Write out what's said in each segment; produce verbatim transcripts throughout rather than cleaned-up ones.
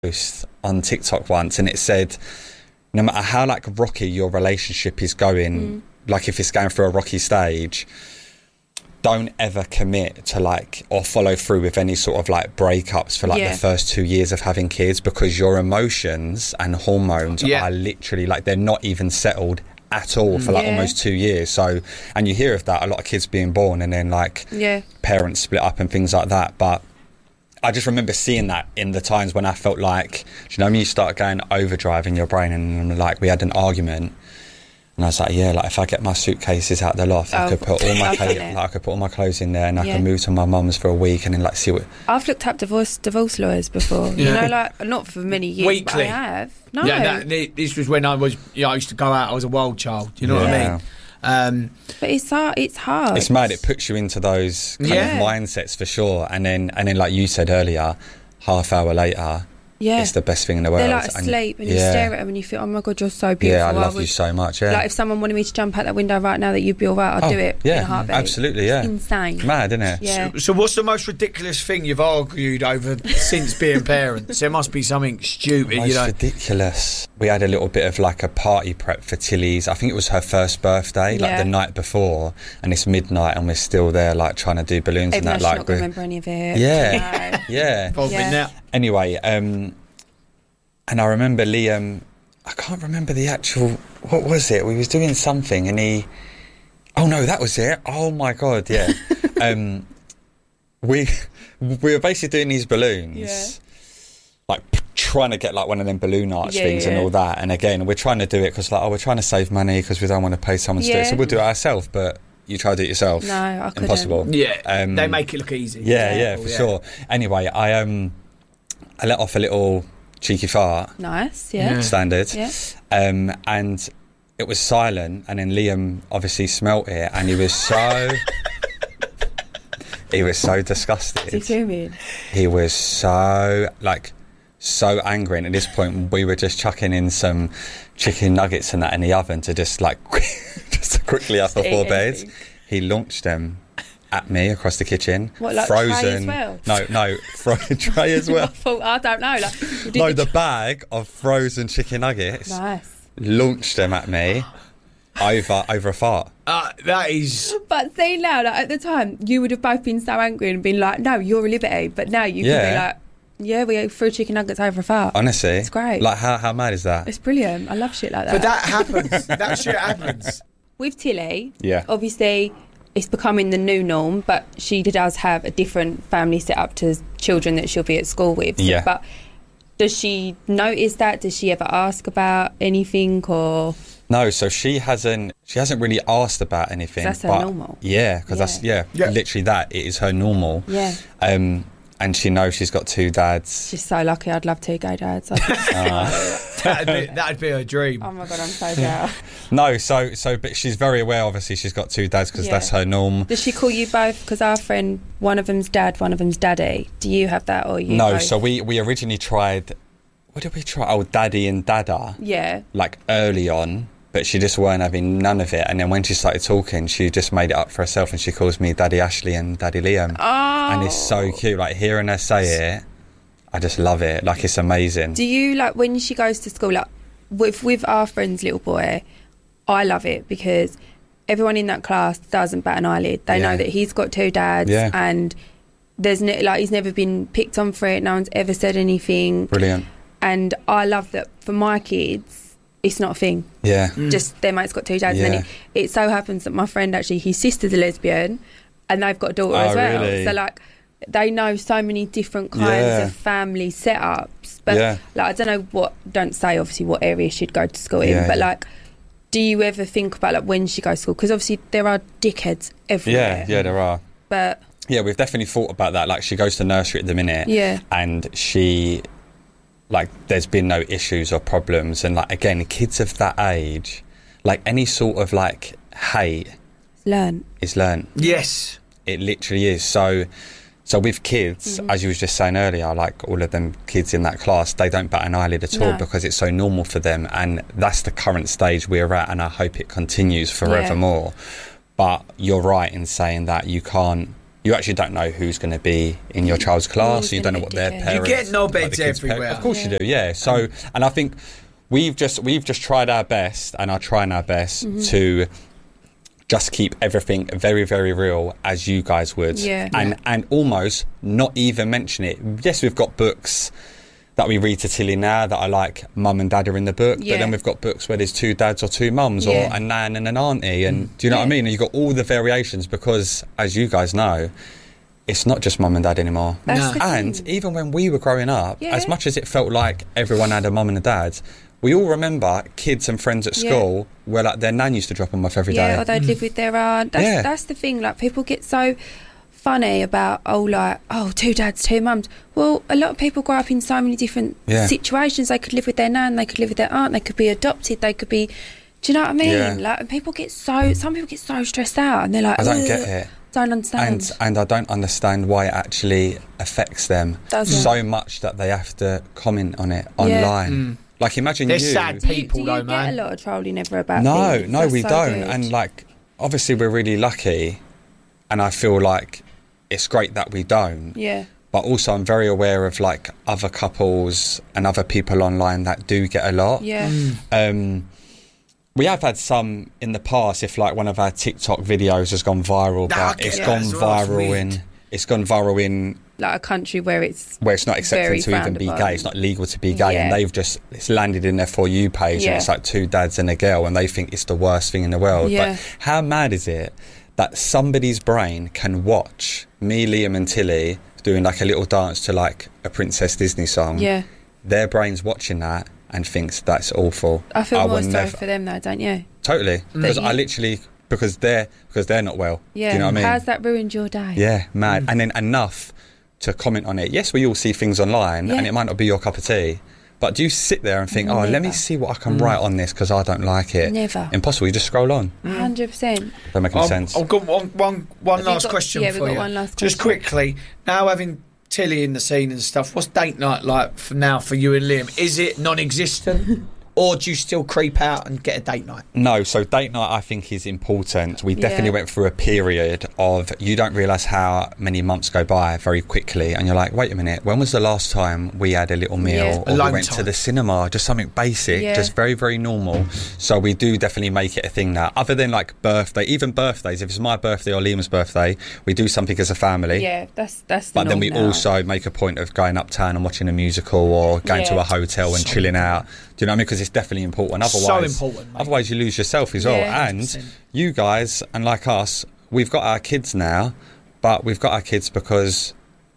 post on TikTok once, and it said, no matter how like rocky your relationship is going, mm. like if it's going through a rocky stage, don't ever commit to like or follow through with any sort of like breakups for like yeah. the first two years of having kids, because your emotions and hormones yeah. are literally like they're not even settled at all for like yeah. almost two years. So, and you hear of that, a lot of kids being born and then like yeah. parents split up and things like that. But I just remember seeing that in the times when I felt like, do you know, when you start going overdrive in your brain, and like we had an argument, and I was like, yeah, like if I get my suitcases out the loft, oh, I could put all my clothes, like I could put all my clothes in there, and I yeah. could move to my mum's for a week, and then like see what. I've looked up divorce divorce lawyers before. Yeah. You know, like not for many years. Weekly. But I have. No, yeah, that, this was when I was. You know, I used to go out. I was a wild child. You know yeah. what I mean? Um, but it's hard. It's hard. It's mad. It puts you into those kind yeah. of mindsets for sure, and then and then like you said earlier, half hour later. Yeah. It's the best thing in the world. They're like asleep and, and yeah. you stare at them and you feel, oh my God, you're so beautiful. Yeah, I love I would, you so much, yeah. Like if someone wanted me to jump out that window right now that you'd be all right, I'd oh, do it yeah, in a heartbeat. Absolutely, yeah. It's insane. Mad, isn't it? Yeah. So, so what's the most ridiculous thing you've argued over since being parents? There must be something stupid, most you know. ridiculous. We had a little bit of like a party prep for Tilly's. I think it was her first birthday, yeah. like the night before, and it's midnight and we're still there like trying to do balloons Even and that. Like, not remember any of it. Yeah, no. yeah. Involved yeah. in that. Anyway, um... and I remember Liam, I can't remember the actual, what was it? We was doing something and he, oh no, that was it. Oh my God, yeah. um, we we were basically doing these balloons, yeah. like trying to get like one of them balloon arch yeah, things yeah. and all that. And again, we're trying to do it because like, oh, we're trying to save money because we don't want to pay someone to yeah. do it. So we'll do it ourselves, but you try to do it yourself. No, I couldn't. Impossible. Yeah, um, they make it look easy. Yeah, yeah, yeah for yeah. sure. Anyway, I um, I let off a little cheeky fart. Nice, yeah. yeah. Standard. Yeah. Um, and it was silent, and then Liam obviously smelt it, and he was so... he was so disgusted. What's he doing? He was so, like, so angry, and at this point we were just chucking in some chicken nuggets and that in the oven to just, like, just to quickly up before bed. He launched them at me across the kitchen. What, like frozen? tray as well? No, no, frozen tray as well. I, thought, I don't know. Like, no, the bag of frozen chicken nuggets. Nice. Launched them at me over over a fart. Uh, that is. But see now, like at the time, you would have both been so angry and been like, "No, you're a liberty." But now you yeah. can be like, "Yeah, we ate threw chicken nuggets over a fart." Honestly, it's great. Like how how mad is that? It's brilliant. I love shit like that. But that happens. That shit happens. With Tilly, yeah, obviously. It's becoming the new norm, but she does have a different family set up to children that she'll be at school with. Yeah. But does she notice that? Does she ever ask about anything or...? No, so she hasn't She hasn't really asked about anything. That's her but normal. Yeah, because yeah. that's, yeah, yeah, literally that. It is her normal. Yeah. Um, and she knows she's got two dads. She's so lucky. I'd love two gay dads. uh, that'd, be, that'd be her dream. Oh my God, I'm so proud. No, so, so, but she's very aware, obviously, she's got two dads because yeah. that's her norm. Does she call you both? Because our friend, one of them's dad, one of them's daddy. Do you have that or you No, both? so we, we originally tried, what did we try? Oh, daddy and dada. Yeah. Like early on. But she just weren't having none of it. And then when she started talking, she just made it up for herself and she calls me Daddy Ashley and Daddy Liam. Oh. And it's so cute. Like, hearing her say it, I just love it. Like, it's amazing. Do you, like, when she goes to school, like, with, with our friend's little boy, I love it because everyone in that class doesn't bat an eyelid. They yeah. know that he's got two dads yeah. and there's no, like, he's never been picked on for it. No one's ever said anything. Brilliant. And I love that for my kids, it's not a thing. Yeah. Mm. Just their mate's got two dads. Yeah. And then it, it so happens that my friend, actually, his sister's a lesbian and they've got a daughter oh, as well. Really? So, like, they know so many different kinds yeah. of family setups. But, yeah. like, I don't know what, don't say, obviously, what area she'd go to school in. Yeah, but, yeah. like, do you ever think about, like, when she goes to school? Because, obviously, there are dickheads everywhere. Yeah, yeah, there are. But... Yeah, we've definitely thought about that. Like, she goes to nursery at the minute. Yeah. And she... like, there's been no issues or problems. And, like, again, kids of that age, like, any sort of, like, hate... Learn. Is learned. Yes. It literally is. So, so with kids, mm-hmm. as you was just saying earlier, like, all of them kids in that class, they don't bat an eyelid at no. all because it's so normal for them. And that's the current stage we're at, and I hope it continues forevermore. Yeah. But you're right in saying that you can't you actually don't know who's going to be in your child's class. Who's You don't know gonna what be their dickhead. parents. You get knobheads like the kids' everywhere. parents- Of course Yeah. you do, yeah. So, and I think we've just we've just tried our best, and are trying our best Mm-hmm. to just keep everything very, very real as you guys would, Yeah. and Yeah. and almost not even mention it. Yes, we've got books that we read to Tilly now that are like mum and dad are in the book, Yeah. but then we've got books where there's two dads or two mums Yeah. or a nan and an auntie, and do you know what I Yeah. mean? And you've got all the variations because, as you guys know, it's not just mum and dad anymore. That's No. the And thing. even when we were growing up, Yeah. as much as it felt like everyone had a mum and a dad, we all remember kids and friends at Yeah. school where like their nan used to drop them off every day. Yeah, or they'd live with their aunt. That's, Yeah. that's the thing. Like, people get so funny about, oh, like, oh, two dads, two mums. Well, a lot of people grow up in so many different Yeah. situations. They could live with their nan, they could live with their aunt, they could be adopted, they could be. Do you know what I mean? Yeah. Like, and people get so. Some people get so stressed out, and they're like, I don't "Ugh, get it. Don't understand. And and I don't understand why it actually affects them Doesn't. so much that they have to comment on it online. Mm. Like, imagine They're you. sad do you, people, do you though, get man. a lot of trolling ever about No, things? no, That's we so don't. good. And like, obviously, we're really lucky, and I feel like it's great that we don't. yeah, But also, I'm very aware of like other couples and other people online that do get a lot. yeah, Mm. Um, we have had some in the past. If like one of our TikTok videos has gone viral, Nah, I but get it's that gone as well, it's viral weird. in it's gone viral in like a country where it's where it's not accepted very to even frowned be upon. gay. It's not legal to be gay, and Yeah. they've just it's landed in their For You page, Yeah. and it's like two dads and a girl, and they think it's the worst thing in the world. Yeah. But how mad is it that somebody's brain can watch me, Liam, and Tilly doing like a little dance to like a Princess Disney song? yeah. Their brain's watching that and thinks that's awful. I feel will more sorry never- for them though, don't you? Totally, because you- I literally because they're because they're not well. Yeah. Do you know what I mean? How's that ruined your day? Yeah, mad. And then enough to comment on it. Yes, we all see things online, Yeah. and it might not be your cup of tea. But do you sit there and think, oh, let me Never. see what I can write on this because I don't like it? Never. Impossible. You just scroll on. Hundred percent. Don't make any I've, sense. I've got one, one, one Have you last got- question yeah, we've for got you. one last Just question. quickly, now having Tilly in the scene and stuff, what's date night like for now for you and Liam? Is it non-existent, or do you still creep out and get a date night? No, so date night I think is important. We definitely Yeah. went through a period of you don't realise how many months go by very quickly, and you're like, wait a minute, when was the last time we had a little meal Yeah. or we Alone went to time. the cinema? Just something basic, Yeah. just very, very normal. So we do definitely make it a thing now. Other than like birthday, even birthdays, if it's my birthday or Liam's birthday, we do something as a family. Yeah, that's that's. The But then we norm now. also make a point of going uptown and watching a musical or going to Yeah. a hotel and So chilling out. Do you know what I mean? Because it's definitely important. So Otherwise, important, mate. otherwise you lose yourself as well. Yeah. And one hundred percent. you guys, and like us, we've got our kids now, but we've got our kids because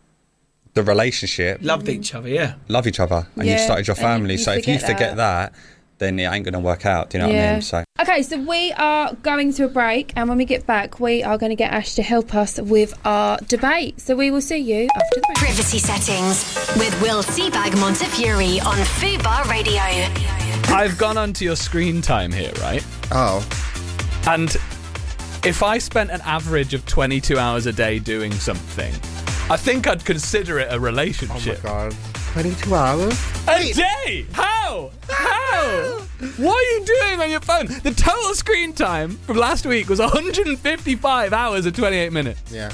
the relationship Loved each other, yeah. love each other, and you've Yeah, started your and you- family. you so if you forget forget that, then it ain't going to work out. Do you know what I Yeah. mean? So Okay, so we are going to a break, and when we get back, we are going to get Ash to help us with our debate. So we will see you after the break. Privacy settings with Will Seabag Montefiore on Fubar Radio. I've gone onto your screen time here, right? Oh. And if I spent an average of twenty-two hours a day doing something, I think I'd consider it a Oh my relationship. god. twenty-two hours? A day? How? How? What are you doing on your phone? The total screen time from last week was one hundred fifty-five hours and twenty-eight minutes. Yeah.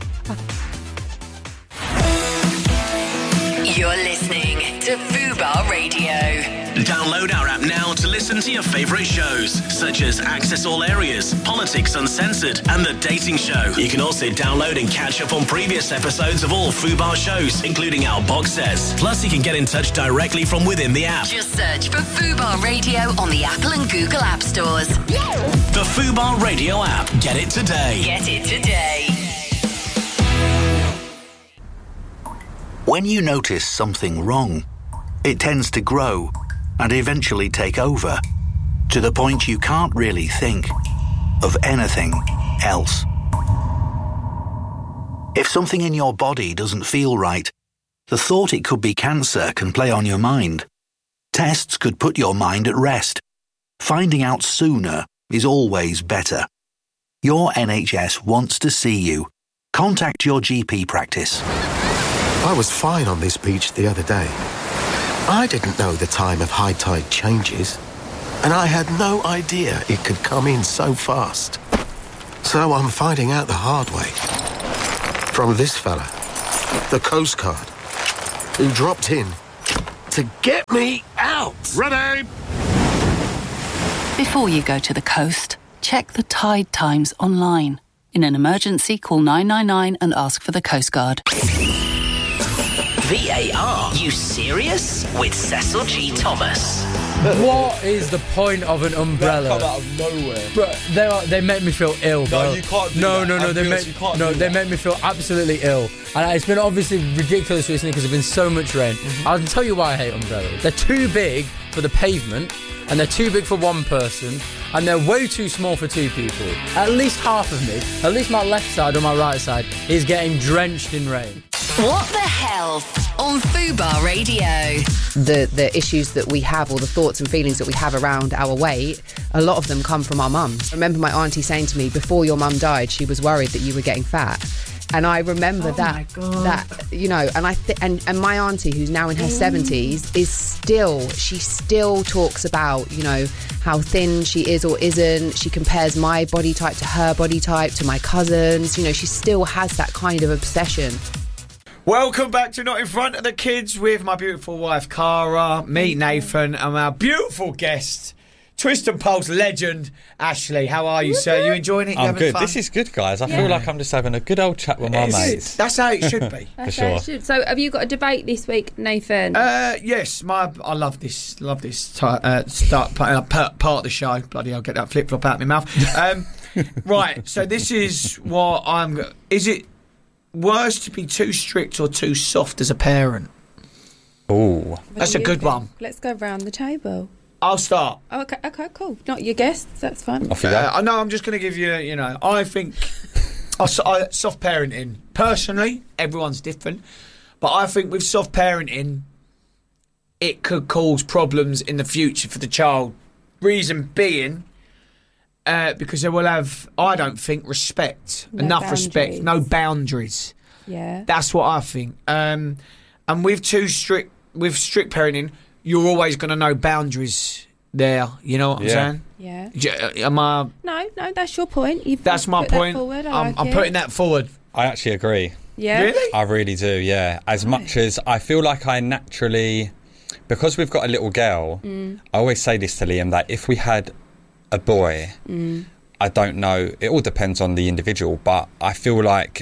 You're listening to Fubar Radio. Download our app now to listen to your favourite shows, such as Access All Areas, Politics Uncensored, and The Dating Show. You can also download and catch up on previous episodes of all Fubar shows, including our box sets. Plus, you can get in touch directly from within the app. Just search for Fubar Radio on the Apple and Google App Stores. The Fubar Radio app. Get it today. Get it today. When you notice something wrong, it tends to grow and eventually take over, to the point you can't really think of anything else. If something in your body doesn't feel right, the thought it could be cancer can play on your mind. Tests could put your mind at rest. Finding out sooner is always better. Your N H S wants to see you. Contact your G P practice. I was fine on this beach the other day. I didn't know the time of high tide changes, and I had no idea it could come in so fast. So I'm finding out the hard way. from this fella, the Coast Guard, who dropped in to get me out. Ready? Before you go to the coast, check the tide times online. In an emergency, call nine nine nine and ask for the Coast Guard. V A R, you serious? With Cecil G. Thomas. What is the point of an umbrella? Come out of nowhere. Bro, they are, they make me feel ill, bro. No, you can't do no, that. No, no, I'm they serious, make you can't no, do they that. make me feel absolutely ill. And it's been obviously ridiculous recently because there's been so much rain. Mm-hmm. I'll tell you why I hate umbrellas. They're too big for the pavement, and they're too big for one person, and they're way too small for two people. At least half of me, at least my left side or my right side, is getting drenched in rain. What the hell on Fubar Radio? The the issues that we have, or the thoughts and feelings that we have around our weight, a lot of them come from our mums. I remember my auntie saying to me, before your mum died, she was worried that you were getting fat. And I remember Oh that, my God. that you know, and I th- and and my auntie, who's now in her seventies, is still she still talks about, you know, how thin she is or isn't. She compares my body type to her body type, to my cousins. You know, she still has that kind of obsession. Welcome back to Not in Front of the Kids with my beautiful wife Cara, me Nathan, and our beautiful guest, Twist and Pulse legend Ashley. How are you, sir? You enjoying it? You I'm having good. fun? This is good, guys. I Yeah. feel like I'm just having a good old chat with my It's- mates. That's how it should be. That's For how it sure. should. So, have you got a debate this week, Nathan? Uh, yes, my I love this, love this t- uh, start part, uh, part part of the show. Bloody, I'll get that flip flop out of my mouth. Um, right, so this is what I'm. go- Is it worse to be too strict or too soft as a parent? Ooh. What That's do a you good think? one. Let's go round the table. I'll start. Oh, okay, okay, cool. Not your guests, that's fine. Off you go. Uh, I know. I'm just going to give you. You know, I think I, I, soft parenting. Personally, everyone's different, but I think with soft parenting, it could cause problems in the future for the child. Reason being, uh, because they will have, I don't think, respect No enough respect, boundaries. no boundaries. Yeah. That's what I think. Um, and with too strict, with strict parenting, you're always going to know boundaries there. You know what I'm Yeah. saying? Yeah. J- Am I? No, no, that's your point. You've That's my put that point. forward. I I'm, like I'm it. putting that forward. I actually agree. Yeah. Really? I really do, yeah. As much as I feel like I naturally, because we've got a little girl, Mm. I always say this to Liam, that if we had a boy, Mm. I don't know, it all depends on the individual, but I feel like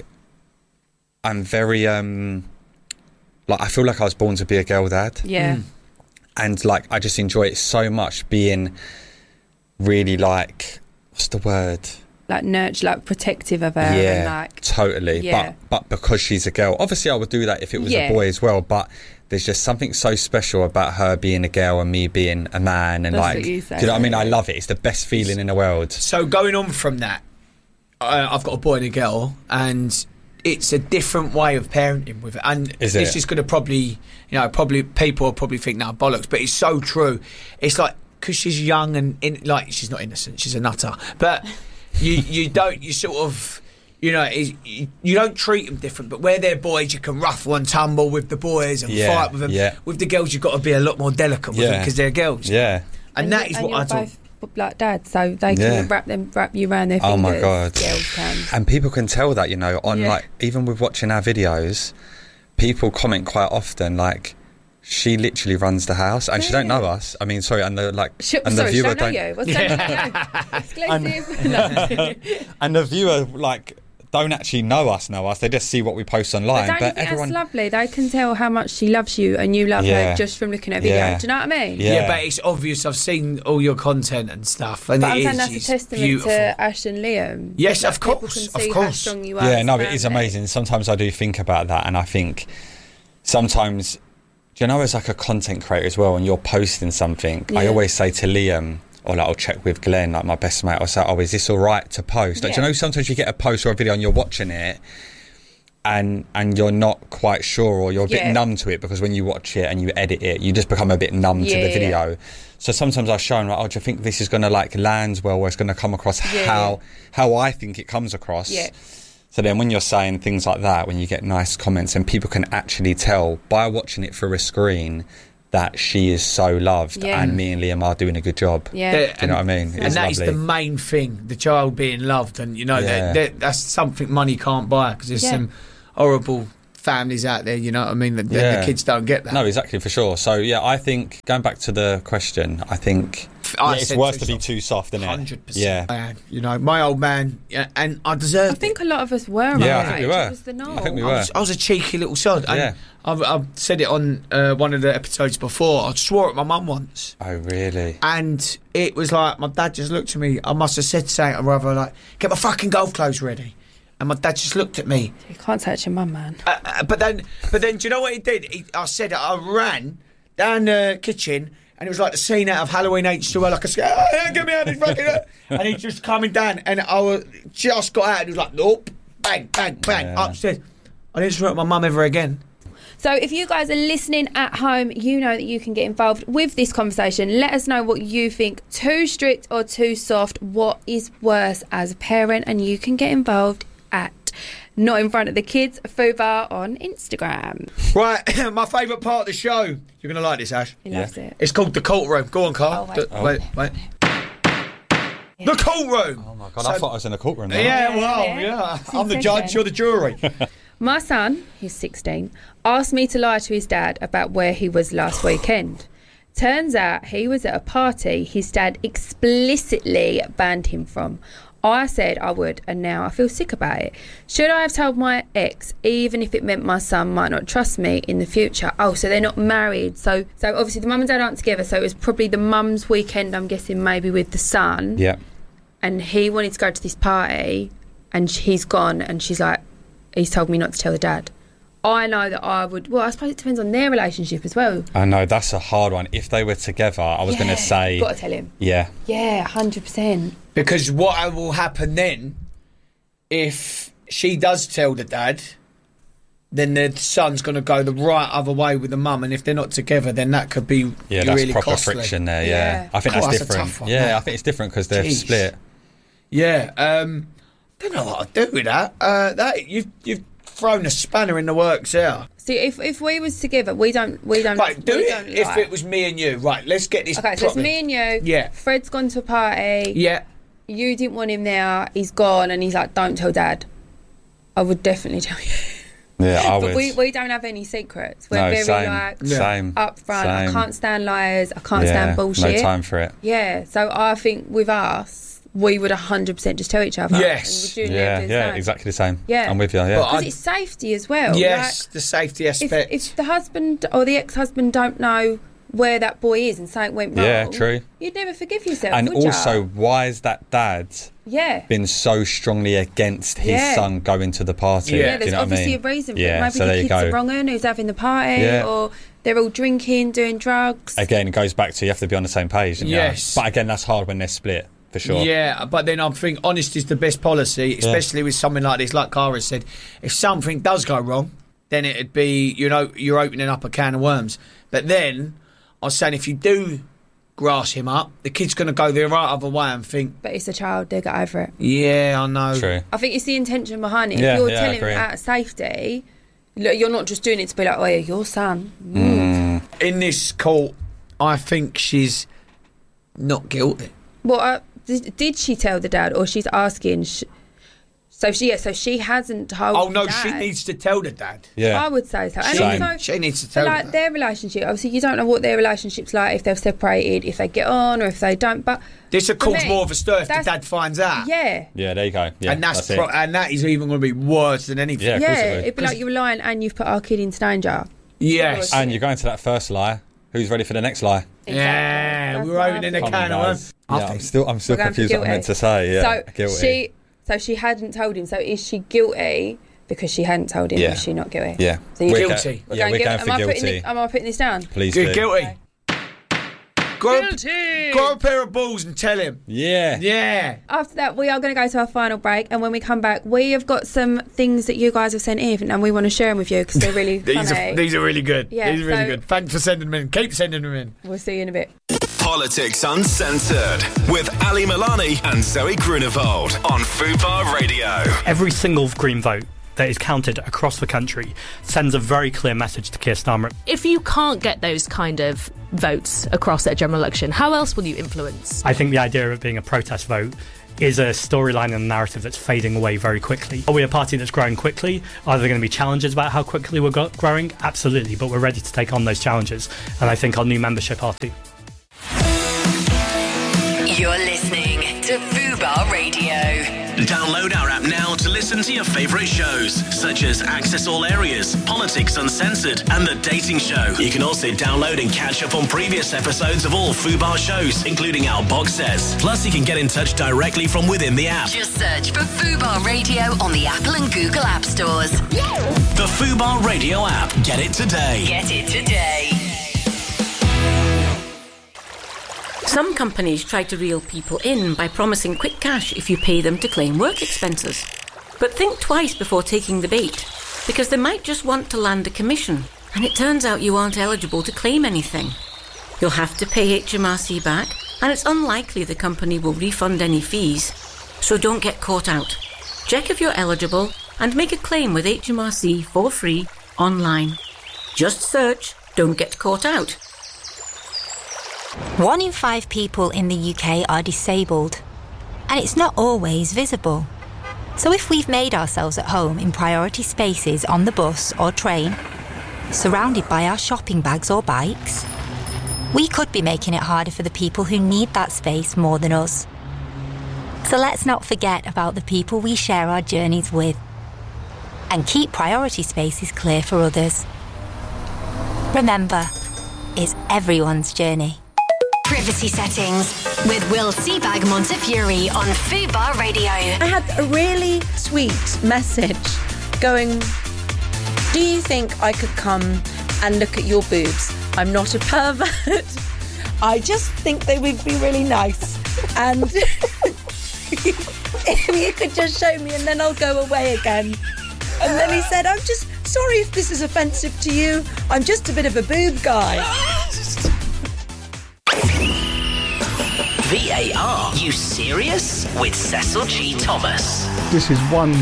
I'm very, um, like, I feel like I was born to be a girl dad. Yeah. And, like, I just enjoy it so much being really, like, what's the word? Like nurture, like protective of her. Yeah, And like, totally. Yeah. But but because she's a girl, obviously I would do that if it was Yeah. a boy as well. But there's just something so special about her being a girl and me being a man, and That's like, what you do say. you know what I mean? I love it. It's the best feeling in the world. So going on from that, uh, I've got a boy and a girl, and it's a different way of parenting with it. And Is this it? is going to probably, you know, probably people will probably think now bollocks, but it's so true. It's like because she's young and in, like she's not innocent, she's a nutter, but you you don't you sort of. You know, is- you you don't treat them different, but where they're boys, you can ruffle and tumble with the boys and Yeah, fight with them. yeah. With the girls, you've got to be a lot more delicate with them Yeah. because they're girls. Yeah. And, and that you- is and what you're I thought. both like dads, so they can Yeah. wrap them, wrap you around their fingers. Oh my god. Girls can. And people can tell that, you know, on Yeah. like even with watching our videos, people comment quite often like, she literally runs the house, and she don't know us. I mean, sorry, and the like, Sh- and sorry, the viewer don't know don't, you. What's that? Exclusive. No. and the viewer like don't actually know us, know us. They just see what we post But online. don't But, you think everyone, that's lovely? They can tell how much she loves you and you love Yeah. her just from looking at a video. Yeah. Do you know what I mean? Yeah. Yeah, but it's obvious. I've seen all your content and stuff, and But it I'm saying is that's a it's testament beautiful. to Ash and Liam. Yes, Like, of people course, can of see how course. strong you are yeah, as no, a it is family. amazing. Sometimes I do think about that, and I think sometimes, do you know, as like a content creator as well, and you're posting something, I Yeah. always say to Liam, or like I'll check with Glenn, like my best mate, I'll say, oh, is this all right to post? Like, do you Yeah. know, sometimes you get a post or a video and you're watching it, and and you're not quite sure, or you're a bit Yeah. numb to it, because when you watch it and you edit it, you just become a bit numb to Yeah, the yeah, video. yeah. So sometimes I show him, like, oh, do you think this is going to like land well, or it's going to come across Yeah, how how I think it comes across? Yeah. So then when you're saying things like that, when you get nice comments and people can actually tell by watching it through a screen that she is so loved, Yeah. and me and Liam are doing a good job. Yeah. Yeah, Do you know what I mean? And It's that is lovely. the main thing, the child being loved, and you know Yeah. that, that that's something money can't buy, because there's Yeah. some. horrible families out there, you know what I mean? The, Yeah. the kids don't get that. No, exactly, for sure. So, yeah, I think, going back to the question, I think I yeah, it's said worse too to be soft. too soft, isn't it? one hundred percent. Yeah. Man, you know, my old man, yeah, and I deserved I think a lot of us were. Yeah, our I think we age. were. It was the norm. I think we I were. was, I was a cheeky little sod. And Yeah. I've, I've said it on uh, one of the episodes before. I swore at my mum once. Oh, really? And it was like, my dad just looked at me. I must have said something or other, like, get my fucking golf clothes ready. And my dad just looked at me. You can't touch your mum, man. Uh, uh, but then, but then, do you know what he did? He, I said it, I ran down the kitchen, and it was like the scene out of Halloween H two O, like a sc- oh, yeah, get me out of this fucking... And he just coming down, and I was, just got out, and he was like, nope, bang, bang, bang, Yeah. upstairs. I didn't swear at my mum ever again. So if you guys are listening at home, you know that you can get involved with this conversation. Let us know what you think. Too strict or too soft? What is worse as a parent? And you can get involved at Not In Front of the Kids Fubar on Instagram. Right, my favourite part of the show. You're going to like this, Ash. He loves it. It's called The Courtroom. Go on, Carl. Oh, wait. The- wait, wait. The Courtroom. Oh, my God, I thought I was in a courtroom now. Yeah, well, Yeah. yeah. See I'm the you judge, second. you're the jury. My son, who's sixteen, asked me to lie to his dad about where he was last weekend. Turns out he was at a party his dad explicitly banned him from. I said I would, and now I feel sick about it. Should I have told my ex, even if it meant my son might not trust me in the future? Oh, so they're not married. So, so obviously the mum and dad aren't together. So it was probably the mum's weekend, I'm guessing, maybe with the son. Yeah. And he wanted to go to this party, and he's gone, and she's like, he's told me not to tell the dad. I know that I would. Well, I suppose it depends on their relationship as well. I know, that's a hard one. If they were together, I was going to say... Got to tell him. Yeah. Yeah, one hundred percent. Because what will happen then, if she does tell the dad, then the son's going to go the right other way with the mum, and if they're not together, then that could be Yeah, that's really proper costly. friction there, yeah. Yeah. I think Cool, that's that's a different. tough one, yeah, that. I think it's different because they're Jeez. split. Yeah, um, don't know what I'd do with that. Uh, that you've you've thrown a spanner in the works there. See, if if we was together, we don't we don't Right, do we it don't if lie. it was me and you. Right, let's get this. Okay, so it's properly. me and you. Yeah. Fred's gone to a party. Yeah. You didn't want him there. He's gone, and he's like, "Don't tell Dad." I would definitely tell you. Yeah, I But would. we, we don't have any secrets. We're No, very same, like same, upfront. I same. can't stand liars. I can't yeah, stand bullshit. no time for it. Yeah, so I think with us, we would one hundred percent just tell each other. Yes. And we're doing Yeah, everything yeah, the same. exactly the same. Yeah. I'm with you, yeah. But Because I- it's safety as well. Yes, Like, the safety if, aspect. if the husband or the ex-husband don't know where that boy is and something went wrong, Yeah, true. you'd never forgive yourself, And would ya? also, why is that dad yeah. been so strongly against his Yeah. son going to the party? Yeah. Yeah, Do there's you know what I obviously mean? a reason for yeah, it. Maybe so the there you kids go. are wrong un who's having the party, Yeah. or they're all drinking, doing drugs. Again, it goes back to you have to be on the same page. don't you? Yes. But again, that's hard when they're split, for sure. Yeah, but then I think honest is the best policy, especially with something like this. Like Cara said, if something does go wrong, then it'd be, you know, you're opening up a can of worms. But then I was saying, if you do grass him up, the kid's going to go the right other way and think, But it's a child, they'll get over it. yeah, I know. True. I think it's the intention behind it. Yeah, if you're yeah, I telling agree. out of safety, look, you're not just doing it to be like, oh, yeah, your son. Mm. In this court, I think she's not guilty. Well, uh, did, did she tell the dad, or she's asking? Sh- so she, yeah, so she hasn't told. Oh, no, the she dad. needs to tell the dad. Yeah. I would say so. And Same. also, She needs to for tell like the dad. their relationship, obviously you don't know what their relationship's like, if they've separated, if they get on, or if they don't. But This will for cause me, more of a stir if the that's- dad finds out. yeah, Yeah, there you go. Yeah, and that's, that's pro- it. and that is even going to be worse than anything. Yeah, of course yeah, it would. it'd be like you're lying and you've put our kid into danger. Yes. And you're going to that first lie. Who's ready for the next lie? Yeah, That's we're what opening I a think. Come on, can of guys. worms. I Yeah, think- I'm still, I'm still We're going for confused what I meant guilty. to say. Yeah, so guilty. she, so she hadn't told him. So is she guilty because she hadn't told him? Yeah. Or is she not guilty? yeah. So you're We're guilty. Go- yeah, we're going am for I putting guilty. it- am I putting this down? Please Good, do. guilty. Grab, Guilty. grab a pair of balls and tell him. Yeah. Yeah. After that, we are going to go to our final break, and when we come back, we have got some things that you guys have sent in, and we want to share them with you because they're really These funny. are these are really good. Yeah, these are really so- good. Thanks for sending them in. Keep sending them in. We'll see you in a bit. Politics Uncensored with Ali Milani and Zoe Grunewald on Fubar Radio. Every single Green vote that is counted across the country sends a very clear message to Keir Starmer. If you can't get those kind of votes across at a general election, how else will you influence? I think the idea of it being a protest vote is a storyline and a narrative that's fading away very quickly. Are we a party that's growing quickly? Are there going to be challenges about how quickly we're go- growing? Absolutely, but we're ready to take on those challenges, and I think our new membership are too. You're listening to Fubar Radio. Download our app now to listen to your favourite shows, such as Access All Areas, Politics Uncensored, and The Dating Show. You can also download and catch up on previous episodes of all Fubar shows, including our box sets. Plus, you can get in touch directly from within the app. Just search for Fubar Radio on the Apple and Google App Stores. The Fubar Radio app. Get it today. Get it today. Some companies try to reel people in by promising quick cash if you pay them to claim work expenses. But think twice before taking the bait, because they might just want to land a commission, and it turns out you aren't eligible to claim anything. You'll have to pay H M R C back, and it's unlikely the company will refund any fees. So don't get caught out. Check if you're eligible and make a claim with H M R C for free online. Just search "Don't Get Caught Out." One in five people in the U K are disabled, and it's not always visible. So if we've made ourselves at home in priority spaces on the bus or train, surrounded by our shopping bags or bikes, we could be making it harder for the people who need that space more than us. So let's not forget about the people we share our journeys with, and keep priority spaces clear for others. Remember, it's everyone's journey. Privacy settings with Will Seabag Montefiore on Fubar Radio. I had a really sweet message going, do you think I could come and look at your boobs? I'm not a pervert. I just think they would be really nice. And if you could just show me and then I'll go away again. And then he said, I'm just sorry if this is offensive to you. I'm just a bit of a boob guy. V A R, you serious? With Cecil G. Thomas. This is one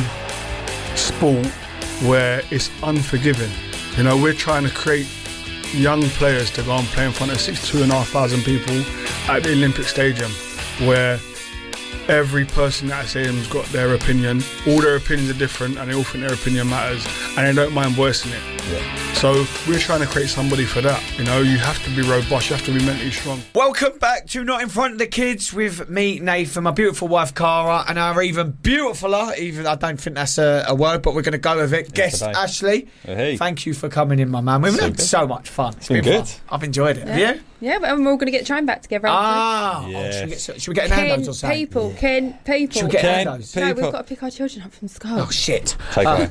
sport where it's unforgiving. You know, we're trying to create young players to go and play in front of sixty-two and a half thousand people at the Olympic Stadium, where every person at that stadium's got their opinion. All their opinions are different, and they all think their opinion matters, and they don't mind voicing it. Yeah. So we're trying to create somebody for that. You know, you have to be robust, you have to be mentally strong. Welcome back to Not in Front of the Kids with me, Nathan, my beautiful wife Cara, and our even beautifuler, even I don't think that's a, a word, but we're going to go with it, guest today. Ashley. Hey. Thank you for coming in, my man. We've So had good. so much fun. It's been good. fun. I've enjoyed it. Yeah. Have you? Yeah, but we're all going to get trained back together. Ah, Yeah. oh, should, we get, should we get an Ken, Nando's or something? people, Ken, people. Should we get Ken, Nando's? No, people. we've got to pick our children up from school. Oh, shit. Take Uh,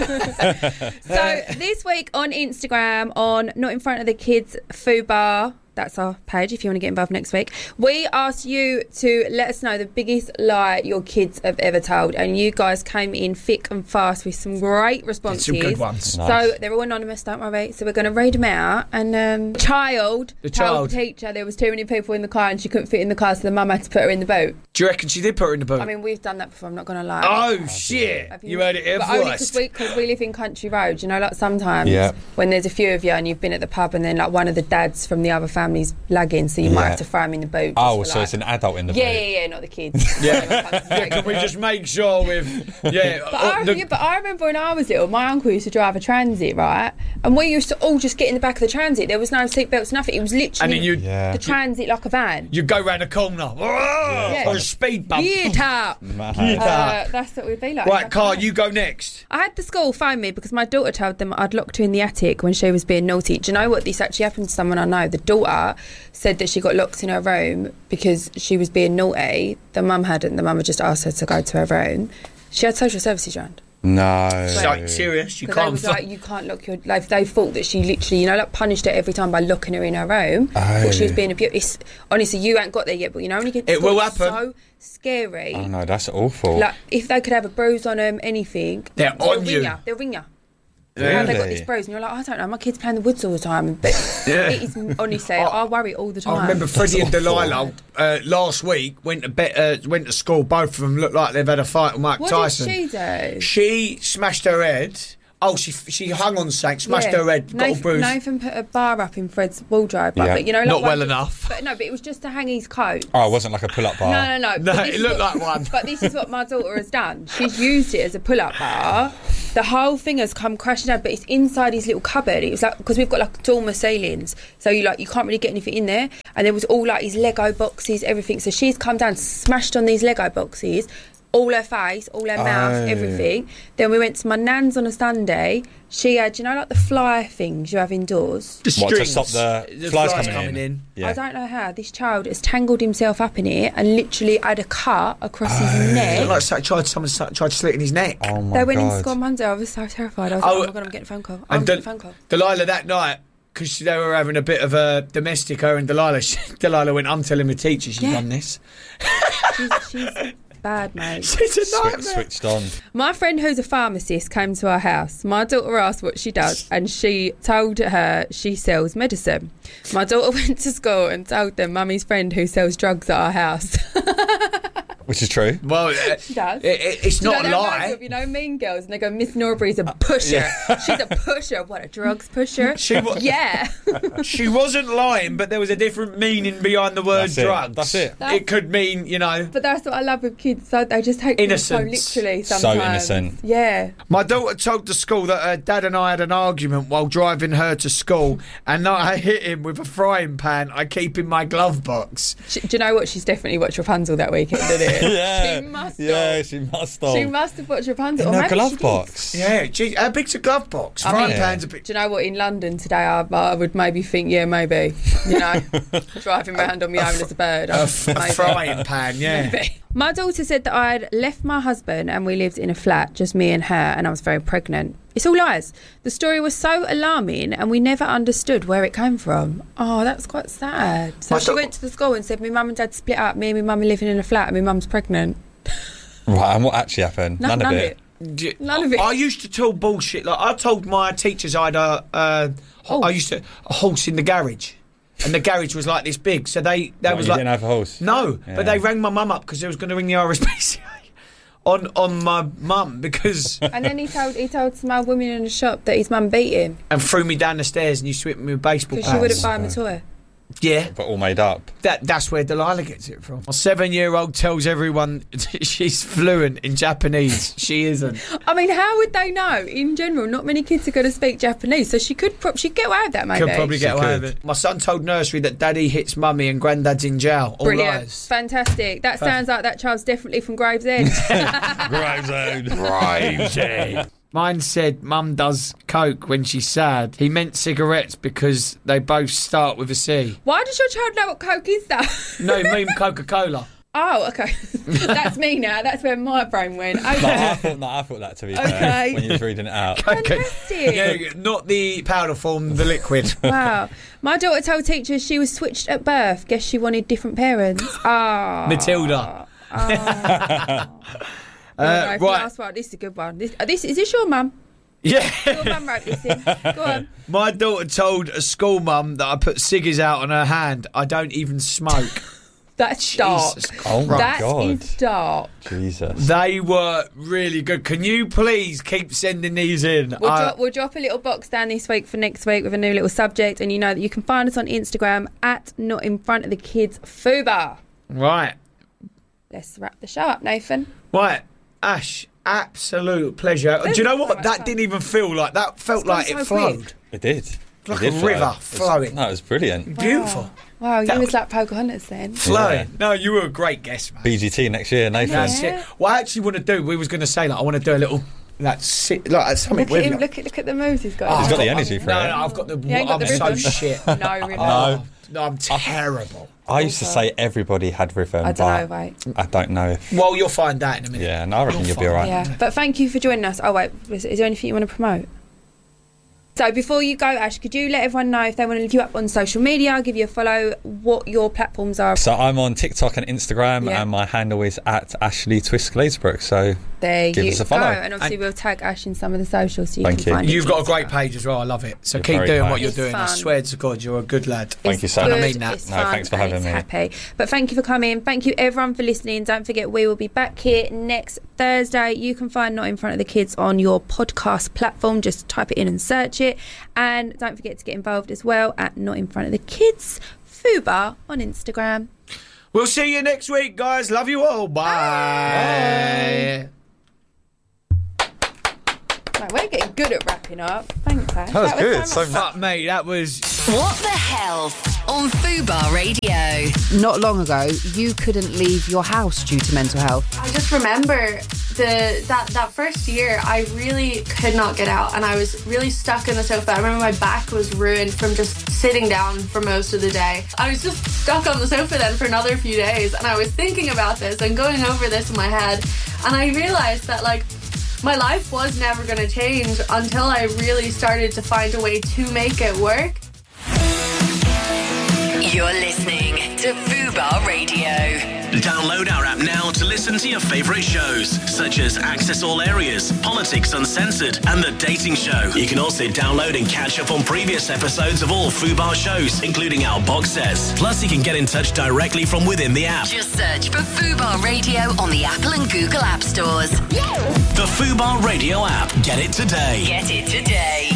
away. So this week on Instagram, on Not in Front of the Kids Fubar, that's our page if you want to get involved next week, we asked you to let us know the biggest lie your kids have ever told, and you guys came in thick and fast with some great responses. Some good ones. Nice. So they're all anonymous, don't worry. So we're going to read them out. And um, child The told child. the teacher there was too many people in the car and she couldn't fit in the car, so the mum had to put her in the boot. Do you reckon she did put her in the boot? I mean, we've done that before, I'm not going to lie. oh, shit. Have You heard it here But only first. because we, 'cause we live in country roads, you know, like sometimes Yeah. when there's a few of you and you've been at the pub and then like one of the dads from the other family's lagging, so you might Yeah. have to throw him in the boot. Oh, just for, so like- it's an adult in the yeah, boot. yeah, yeah, not the kids. Yeah. yeah, can we just make sure with... Yeah. But, oh, I, the- yeah, but I remember when I was little, my uncle used to drive a transit, right? And we used to all just get in the back of the transit. There was no seatbelts, nothing. It was and literally then you Yeah. the transit like a van. you go round a corner. Yeah. Or a speed bump. Get up. Mad. Get Uh, up. that's what we'd be like. Right, Car, you go next. I had the school phone me because my daughter told them I'd locked her in the attic when she was being naughty. Do you know what? This actually happened to someone I know. The daughter said that she got locked in her room because she was being naughty. The mum hadn't. The mum had just asked her to go to her room. She had social services round. No. So, serious? You Because they can't... was like, you can't lock your... Like, they thought that she literally, you know, like punished her every time by locking her in her room. Oh. Thought she was being abused. Honestly, you ain't got there yet, but you know, when you get to It school, will it's happen. so scary. Oh no, that's awful. Like, if they could have a bruise on them, anything... They're they'll on ring you. ya. They'll ring you. How they got Really? this bruise, and you're like, I don't know, my kid's playing the woods all the time. But Yeah. it is, honestly, I worry all the time. I remember Freddie and That's awful. Delilah uh, last week went to bed, uh, went to school. Both of them looked like they've had a fight with Mike What Tyson. did she do? She smashed her head Oh, she she hung on something, smashed Yeah. her head, got Nathan, a bruise. Nathan put a bar up in Fred's wardrobe, Yeah. but you know, like Not one well just- enough. But no, but it was just to hang his coat. Oh, it wasn't like a pull-up bar. No, no, no. No, But this it is looked what- like one. But this is what my daughter has done. She's used it as a pull-up bar. The whole thing has come crashing down, but it's inside his little cupboard. It was like, because we've got like dormer ceilings, so you like you can't really get anything in there. And there was all like his Lego boxes, everything. So she's come down, smashed on these Lego boxes, all her face, all her mouth, Oh. everything. Then we went to my nan's on a Sunday. She had, you know, like the fly things you have indoors. The What, to strings. stop the The flies flies coming, coming in? in. Yeah. I don't know how this child has tangled himself up in it and literally had a cut across his It neck. looked like so- tried someone s- tried to slit in his neck. Oh my They went god. into school on Monday. I was so terrified. I was Oh, like, oh my god, I'm getting a phone call. I'm And getting a Del- phone call. Delilah that night, because they were having a bit of a domestic, her and Delilah. She, Delilah went, "I'm telling the teacher she's Yeah. done this." She's, she's bad, mate. She's a Swi- nightmare. switched on. My friend who's a pharmacist came to our house. My daughter asked what she does and she told her she sells medicine. My daughter went to school and told them mummy's friend who sells drugs at our house. Which is true. Well, uh, She does. it, it, it's Do you not know a that reminds me lie. of, you know, Mean Girls, and they go, Miss Norbury's a pusher. She's a pusher. What, a drugs pusher? She wa- yeah. She wasn't lying, but there was a different meaning behind the word That's it. drugs. That's it. It could mean, you know. But that's what I love with kids. So they just take things so Innocence. literally So sometimes. innocent. Yeah. My daughter told the school that her dad and I had an argument while driving her to school, and that I hit him with a frying pan I keep in my glove box. She, do you know what? She's definitely watched Rapunzel that weekend, didn't it? Yeah. She must Yeah, have. she must have. She must have watched Rapunzel. In Or her maybe glove she did. box. Yeah, gee, how big's a glove box? I Frying mean, pan's a bit. Do you know what? In London today, I, I would maybe think, yeah, maybe. You know, driving around on my own as a bird. A, I- f- a maybe. frying pan, yeah. Maybe. My daughter said that I had left my husband and we lived in a flat, just me and her, and I was very pregnant. It's all lies. The story was so alarming and we never understood where it came from. Oh, that's quite sad. So My she da- went to the school and said, my mum and dad split up, me and my mum are living in a flat and my mum's pregnant. Right, and what actually happened? No- none, none of of it. it. D- None of it. I used to tell bullshit. Like I told my teachers I had a, uh, ho- I used to a horse in the garage, and the garage was like this big. So they that What, was you like didn't have a horse? no, Yeah. but they rang my mum up because they was going to ring the R S P C A on on my mum because And then he told he told some old woman in the shop that his mum beat him and threw me down the stairs and used to hit me with baseball because she wouldn't bats. buy him a toy. Yeah, But all made up. that that's where Delilah gets it from. My seven-year-old tells everyone she's fluent in Japanese. She isn't. I mean, how would they know? In general, not many kids are going to speak Japanese, so she could pro- she'd get away with that, maybe. Could probably get She away could. with it. My son told nursery that daddy hits mummy and granddad's in jail. All Brilliant, lies. fantastic. That sounds like that child's definitely from Gravesend. Gravesend. Gravesend. Mine said mum does coke when she's sad. He meant cigarettes because they both start with a C. Why does your child know what Coke is, though? No, you mean Coca-Cola. Oh, okay. That's me now. That's where my brain went. No, I Okay. thought, no, I thought that to be Okay. fair when you was reading it out. Fantastic. Yeah, not the powder form, the liquid. Wow. My daughter told teachers she was switched at birth. Guess she wanted different parents. Ah. Matilda. Oh, Uh, no, right. last one. This is a good one. This, uh, this is this your mum? Yeah. Your mum wrote this in. Go on. My daughter told a school mum that I put ciggies out on her hand. I don't even smoke. That's dark. Jesus Oh my That god. is dark. Jesus. They were really good. Can you please keep sending these in? We'll, I- drop, we'll drop a little box down this week for next week with a new little subject, and you know that you can find us on Instagram at Not In Front of the Kids Fubar. right. Let's wrap the show up, Nathan. Right. Ash, absolute pleasure. Do you know what? That didn't even feel like that. Felt It's gone like so it flowed. quick. It did. Like it did a flow. river It was- flowing. No, it was brilliant. Beautiful. Wow, you That was was- like Pocahontas then. Flowing. No, you were a great guest, man. B G T next year, Nathan. That's it. What I actually want to do, we was going to say, like, I want to do a little, like, sit, like something Look with at him. you. Look at look at the moves he's got. Oh, He's I've got the energy for no, it. No, I've got the. You ain't got I'm the so rhythm. shit. No rhythm. Oh, no, I'm terrible. I used to say everybody had rhythm, I don't but know, wait. I don't know if. Well, you'll find out in a minute. Yeah, no, I reckon you'll be all right. Yeah, but thank you for joining us. Oh wait, is, is there anything you want to promote? So before you go, Ash, could you let everyone know if they want to look you up on social media, give you a follow, what your platforms are? So I'm on TikTok and Instagram, Yeah. and my handle is at Ashley Twist Glazebrook. So There give you us a follow. go. And obviously And- we'll tag Ash in some of the socials so you Thank can you. find it. You've got a great page as well. I love it. So You're keep very doing kind. what you're It's doing. I fun. swear to God, you're a good lad. Thank you so And much. I mean that. It's No, fun thanks for and having it's me. happy. But thank you for coming. Thank you everyone for listening. Don't forget we will be back here next Thursday. You can find Not In Front of the Kids on your podcast platform. Just type it in and search it. And don't forget to get involved as well at Not In Front of the Kids Fubar on Instagram. We'll see you next week, guys. Love you all. Bye. Right, we're getting good at wrapping up. Thanks, Ash. That was good. so So much Fuck, mate, that was... What the Health on Fubar Radio. Not long ago, you couldn't leave your house due to mental health. I just remember the that, that first year, I really could not get out and I was really stuck in the sofa. I remember my back was ruined from just sitting down for most of the day. I was just stuck on the sofa then for another few days and I was thinking about this and going over this in my head and I realised that like my life was never going to change until I really started to find a way to make it work. You're listening to Fubar Radio. Download our app now to listen to your favourite shows, such as Access All Areas, Politics Uncensored, and The Dating Show. You can also download and catch up on previous episodes of all Fubar shows, including our box sets. Plus, you can get in touch directly from within the app. Just search for Fubar Radio on the Apple and Google App Stores. The Fubar Radio app. Get it today. Get it today.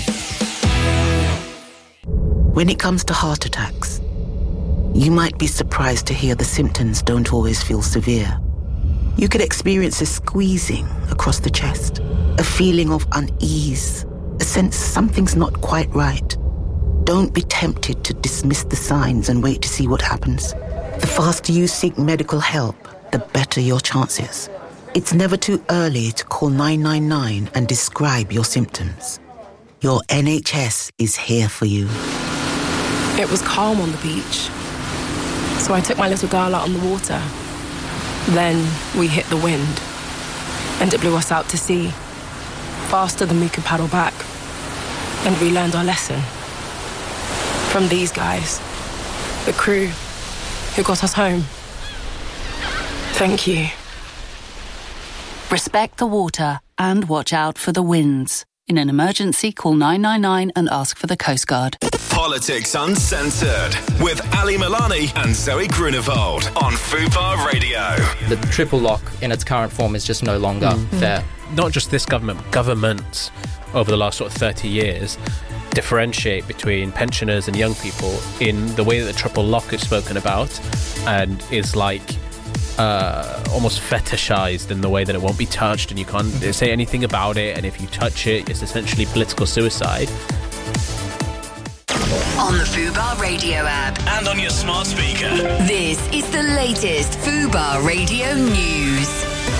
When it comes to heart attacks, you might be surprised to hear the symptoms don't always feel severe. You could experience a squeezing across the chest, a feeling of unease, a sense something's not quite right. Don't be tempted to dismiss the signs and wait to see what happens. The faster you seek medical help, the better your chances. It's never too early to call nine nine nine and describe your symptoms. Your N H S is here for you. It was calm on the beach, so I took my little girl out on the water. Then we hit the wind, and it blew us out to sea, faster than we could paddle back. And we learned our lesson from these guys, the crew who got us home. Thank you. Respect the water and watch out for the winds. In an emergency, call nine nine nine and ask for the Coast Guard. Politics Uncensored with Ali Milani and Zoe Grunewald on Fubar Radio. The triple lock in its current form is just no longer Mm. there. Not just this government, governments over the last sort of thirty years differentiate between pensioners and young people in the way that the triple lock is spoken about and is like uh, almost fetishized in the way that it won't be touched and you can't say anything about it, and if you touch it, it's essentially political suicide. On the Fubar Radio app. And on your smart speaker. This is the latest Fubar Radio news.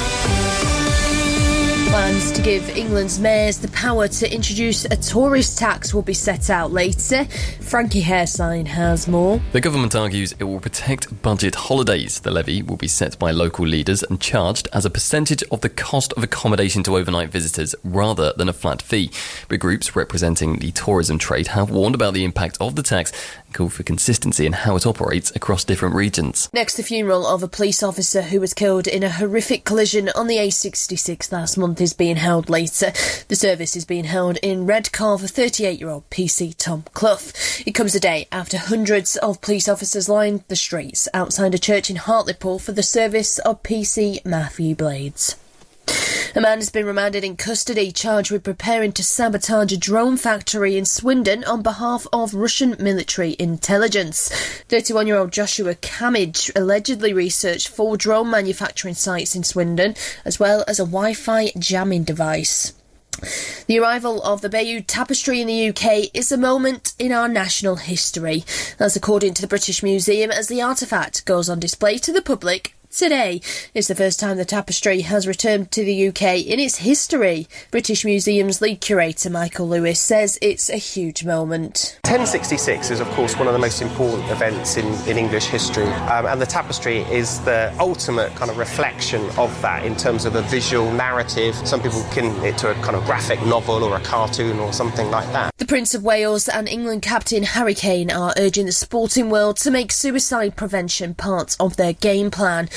Plans to give England's mayors the power to introduce a tourist tax will be set out later. Frankie Hairsign has more. The government argues it will protect budget holidays. The levy will be set by local leaders and charged as a percentage of the cost of accommodation to overnight visitors rather than a flat fee. But groups representing the tourism trade have warned about the impact of the tax and called for consistency in how it operates across different regions. Next, the funeral of a police officer who was killed in a horrific collision on the A sixty-six last month is being held later. The service is being held in Redcar for thirty-eight-year-old P C Tom Clough. It comes a day after hundreds of police officers lined the streets outside a church in Hartlepool for the service of P C Matthew Blades. A man has been remanded in custody, charged with preparing to sabotage a drone factory in Swindon on behalf of Russian military intelligence. thirty-one-year-old Joshua Camage allegedly researched four drone manufacturing sites in Swindon, as well as a Wi-Fi jamming device. The arrival of the Bayeux Tapestry in the U K is a moment in our national history. That's according to the British Museum, as the artefact goes on display to the public today. It's the first time the tapestry has returned to the U K in its history. British Museum's lead curator Michael Lewis says it's a huge moment. ten sixty-six is of course one of the most important events in, in English history, um, and the tapestry is the ultimate kind of reflection of that in terms of a visual narrative. Some people akin it to a kind of graphic novel or a cartoon or something like that. The Prince of Wales and England captain Harry Kane are urging the sporting world to make suicide prevention part of their game plan.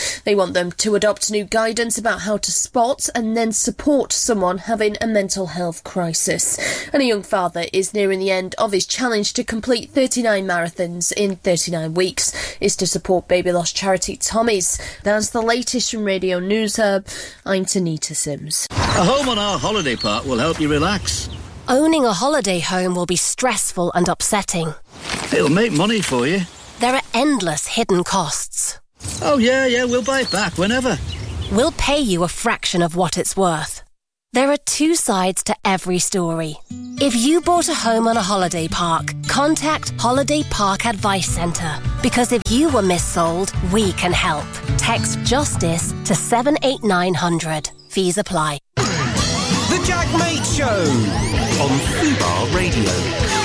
They want them to adopt new guidance about how to spot and then support someone having a mental health crisis. And a young father is nearing the end of his challenge to complete thirty-nine marathons in thirty-nine weeks. It's to support baby loss charity Tommy's. That's the latest from Radio News Hub. I'm Tanita Sims. A home on our holiday park will help you relax. Owning a holiday home will be stressful and upsetting. It'll make money for you. There are endless hidden costs. Oh, yeah, yeah, we'll buy it back whenever. We'll pay you a fraction of what it's worth. There are two sides to every story. If you bought a home on a holiday park, contact Holiday Park Advice Centre. Because if you were missold, we can help. Text JUSTICE to seven eight nine hundred. Fees apply. The Jack Mate Show on Fubar Radio.